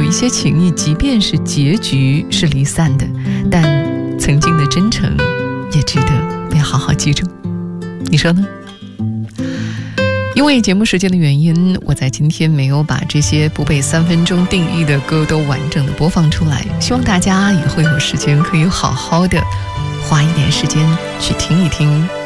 一些情谊，即便是结局是离散的，但曾经的真诚也值得被好好记住。你说呢？因为节目时间的原因，我在今天没有把这些不被3分钟定义的歌都完整的播放出来，希望大家以后有时间可以好好的花一点时间去听一听